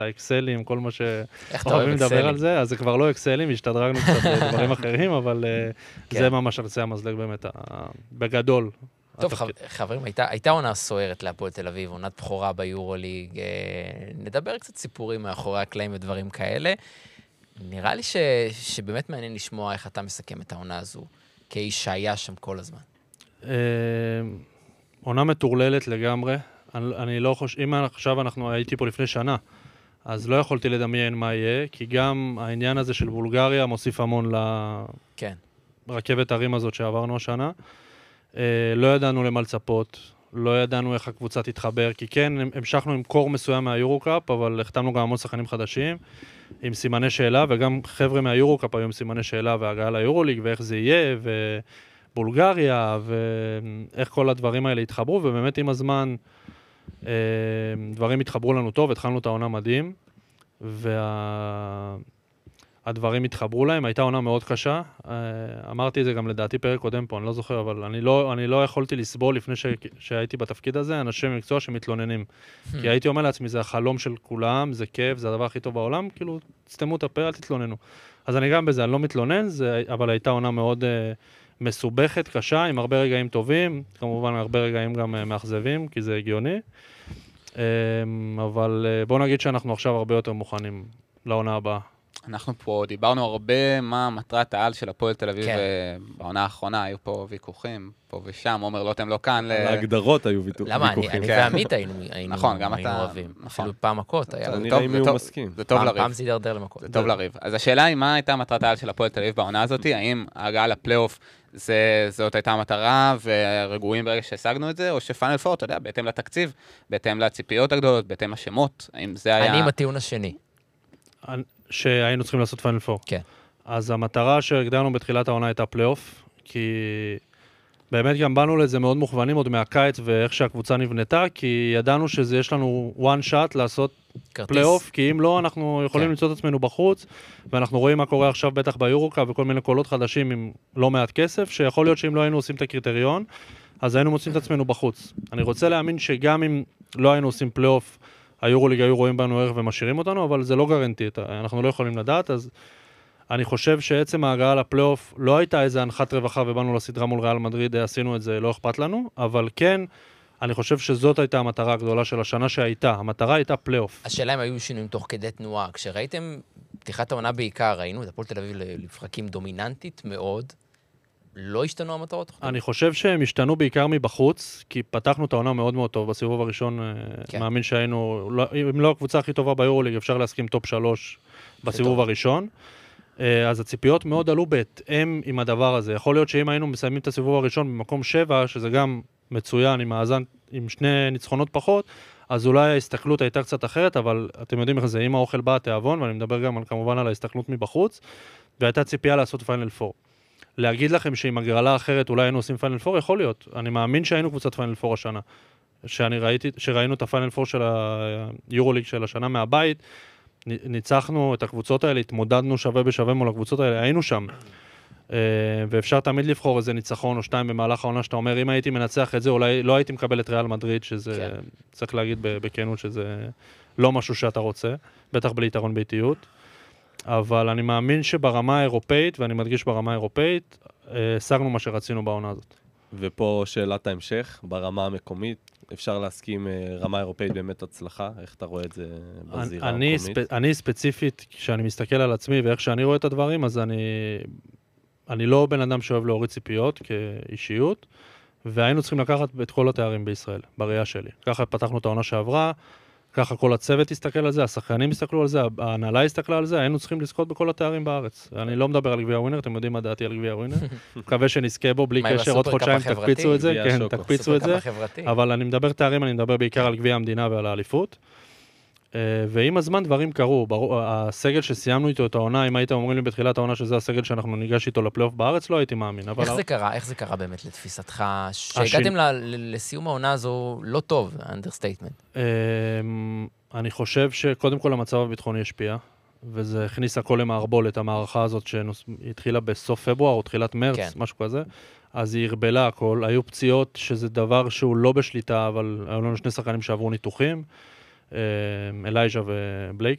האקסלים, כל מה איך אתה אוהב שאוהבים לדבר אקסלים? על זה, אז זה כבר לא אקסלים, השתדרגנו קצת לדברים אחרים, אבל זה ממש על קצה המזלג באמת, בגדול. טוב, חברים, הייתה עונה סוערת להפועל תל אביב, עונת בכורה ביורוליג, נדבר קצת סיפורים מאחורי הקלעים ודברים כאלה. נראה לי שבאמת מעניין לשמוע איך אתה מסכם את העונה הזו, כאיש שהיה שם כל הזמן. עונה מטורללת לגמרי. אני לא חושב, אם עכשיו הייתי פה לפני שנה, אז לא יכולתי לדמיין מה יהיה, כי גם העניין הזה של בולגריה מוסיף המון לרכבת הרים הזאת שעברנו השנה. לא ידענו למה לצפות, לא ידענו איך הקבוצה תתחבר, כי כן, המשכנו עם קור מסוים מהיורו-קאפ, אבל החתמנו גם המון שחקנים חדשים, עם סימני שאלה, וגם חבר'ה מהיורו-קאפ היו עם סימני שאלה והגעה ליורוליג, ואיך זה יהיה, ובולגריה, ואיך כל הדברים האלה התחברו, ובאמת עם הזמן דברים התחברו לנו טוב, התחלנו את העונה מדהים, הדברים התחברו להם, הייתה עונה מאוד קשה, אמרתי את זה גם לדעתי פרק קודם פה, אני לא זוכר, אבל אני לא יכולתי לסבול לפני שהייתי בתפקיד הזה, אנשים מקצוע שמתלוננים. כי הייתי אומר לעצמי, זה החלום של כולם, זה כיף, זה הדבר הכי טוב בעולם, כאילו, תסתמו את הפה, אל תתלוננו. אז אני גם בזה, אני לא מתלונן, אבל הייתה עונה מאוד מסובכת, קשה, עם הרבה רגעים טובים, כמובן הרבה רגעים גם מאכזבים, כי זה הגיוני. אבל בוא נגיד שאנחנו עכשיו הרבה יותר מוכנים לעונה הבאה. אנחנו פה דיברנו הרבה מה מטרת העל של הפועל תל אביב בעונה האחרונה, היו פה ויכוחים, פה ושם, עומר לוטם לא כאן. להגדרות היו ויכוחים. למה? אני ועמית היינו אוהבים. אפילו פעם מכות היה. זה טוב לריב. פעם זה ידרדר למכות. זה טוב לריב. אז השאלה היא, מה הייתה מטרת העל של הפועל תל אביב בעונה הזאת? האם ההגעה לפלייאוף זאת הייתה המטרה ורגועים ברגע שהשגנו את זה, או שפאנל פור, אתה יודע, בהתאם לתקציב, בהתאם לציפיות הגדולות, בהתאם לשמות, האם זה היה... אני עם הטיעון השני. שהיינו צריכים לעשות פיינל פור. כן. אז המטרה שהגדרנו בתחילת העונה הייתה פלייאוף, כי באמת גם באנו לזה מאוד מוכוונים עוד מהקיץ ואיך שהקבוצה נבנתה, כי ידענו שיש לנו one shot לעשות פלייאוף, כי אם לא, אנחנו יכולים למצוא את עצמנו בחוץ, ואנחנו רואים מה קורה עכשיו בטח ביורוקאפ וכל מיני קולות חדשים עם לא מעט כסף, שיכול להיות שאם לא היינו עושים את הקריטריון, אז היינו מוצאים את עצמנו בחוץ. אני רוצה להאמין שגם אם לא היינו עושים פלייאוף, היורוליג היו רואים בנו ערך ומשאירים אותנו, אבל זה לא גרנטי, אנחנו לא יכולים לדעת, אז אני חושב שעצם ההגעה לפלייאוף לא הייתה איזה הנחת רווחה ובאנו לסדרה מול ריאל מדריד, עשינו את זה, לא אכפת לנו, אבל כן, אני חושב שזאת הייתה המטרה הגדולה של השנה שהייתה, המטרה הייתה פלייאוף. השאלה אם היו שינויים תוך כדי תנועה, כשראיתם פתיחת העונה בעיקר, ראינו את הפועל תל אביב לפרקים דומיננטית מאוד, לא השתנו המטרות? אני חושב שהם השתנו בעיקר מבחוץ, כי פתחנו את העונה מאוד מאוד טוב. בסיבוב הראשון, מאמין שהיינו, אם לא הקבוצה הכי טובה ביורוליג, אפשר להסכים טופ 3 בסיבוב הראשון. אז הציפיות מאוד עלו בהתאם עם הדבר הזה. יכול להיות שאם היינו מסיימים את הסיבוב הראשון במקום 7, שזה גם מצוין עם מאזן, עם 2 ניצחונות פחות, אז אולי ההסתכלות הייתה קצת אחרת, אבל אתם יודעים איך זה, אם האוכל בא התיאבון, ואני מדבר גם כמובן על ההסתכלות מבחוץ, והייתה ציפייה לעשות פיינל 4. להגיד לכם שעם הגרלה אחרת אולי היינו עושים פיינל 4, יכול להיות. אני מאמין שהיינו קבוצת פיינל 4 השנה. שראינו את הפיינל 4 של היורוליג של השנה מהבית, ניצחנו את הקבוצות האלה, התמודדנו שווה בשווה מול הקבוצות האלה, היינו שם. ואפשר תמיד לבחור איזה ניצחון או 2 במהלך העונה, שאתה אומר, אם הייתי מנצח את זה, אולי לא הייתי מקבל את ריאל מדריד, שזה, צריך להגיד בכנות שזה לא משהו שאתה רוצה, בטח בלי יתרון ביתיות. אבל אני מאמין שברמה האירופאית, ואני מדגיש ברמה האירופאית, השגנו מה שרצינו בעונה הזאת. ופה שאלת ההמשך, ברמה המקומית, אפשר להסכים רמה אירופאית באמת הצלחה, איך אתה רואה את זה בזירה המקומית? אני ספציפית, כשאני מסתכל על עצמי ואיך שאני רואה את הדברים, אז אני לא בן אדם שאוהב להוריד ציפיות כאישיות, והיינו צריכים לקחת את כל התארים בישראל, בראייה שלי. ככה פתחנו את העונה שעברה, ככה כל הצוות הסתכל על זה, השחקנים הסתכלו על זה, ההנהלה הסתכלה על זה, היינו צריכים לזכות בכל התארים בארץ. אני לא מדבר על גביע ווינר, אתם יודעים מה דעתי על גביע ווינר. מקווה שנזכה בו, בלי קשר עוד חודשיים, תקפיצו את זה, כן, תקפיצו את זה. אבל אני מדבר תארים, אני מדבר בעיקר על גביע המדינה ועל האליפות. ועם הזמן דברים קרו, הסגל שסיימנו איתו את העונה, אם הייתם אומרים לי בתחילת העונה שזה הסגל שאנחנו ניגש איתו לפלייאוף בארץ, לא הייתי מאמין. איך זה קרה באמת לתפיסתך? שהגעתם לסיום העונה הזו לא טוב, האנדרסטייטמנט. אני חושב שקודם כל המצב הביטחוני השפיע, וזה הכניס הכל למערבולת, המערכה הזאת שהתחילה בסוף פברואר או תחילת מרץ, משהו כזה, אז היא הרבלה הכל, היו פציעות שזה דבר שהוא לא בשליטה, אבל היו לנו 2 שחקנים שעברו ניתוחים, אלייג'ה ובלייק,